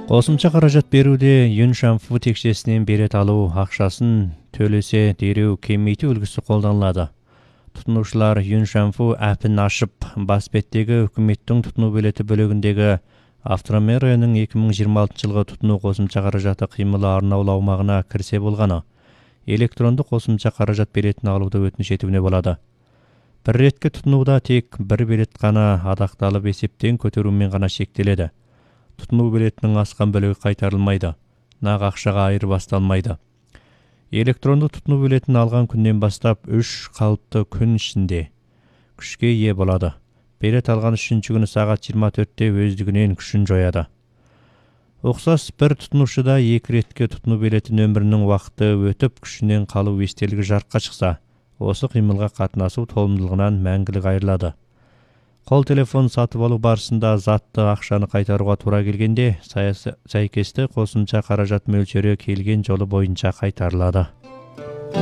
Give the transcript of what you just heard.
Косумча каражат берүүдө Юншанфу текшесинен берет алуу акчасын төлөсө дереу кемейтүү үлгүсү колдонулат. Тутунуучулар Юншанфу app'ин ашып, бас беттеги өкмөттүн тутунуу билети бөлүгүндөгү Автомериянын 2026 жылгы тутунуу косумча каражаты кыймылы арналуу аумагына кирсе болгону. Электрондук косумча каражат билетин алууду өтүнүч этүүнө болот. Бир иретке тутунууда тек бир билет гана адакталып эсептен көтөрүү менен гана шектелет. Тутунуу билетинин аскан бөлүгү кайтарылмайды. Нак акчага айырбасталмайды. Электрондук тутунуу билетин алган күндөн баштап 3 калыптуу күн ичинде күчкө ээ болот. Билет алган 3-күнү саат 24-те өздүгүнөн күчүн жоёт. Оксос бир тутунуучуда 2 иретке тутунуу билетин өмүрүнүн убакыты өтүп күчүнөн калуу эстелиги жарыкка чыкса, осы кыймылга катнашуу тоомдулугунан мәңгилик айрылат. Кол телефон сатып алуу барысында затты акчаны кайтарууга туура келгенде, сайкесте косумча каражат мөлчөрү келген жолу боюнча кайтарылат.